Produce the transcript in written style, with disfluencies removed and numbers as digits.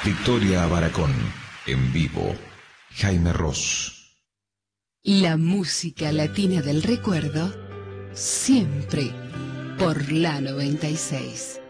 Victoria Abaracón, en vivo, Jaime Ross. La música latina del recuerdo, siempre por la 96.